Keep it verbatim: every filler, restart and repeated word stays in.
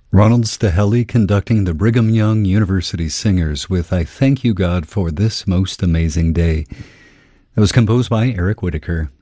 Ronald Stahelli conducting the Brigham Young University Singers with I Thank You God for This Most Amazing Day. It was composed by Eric Whitacre.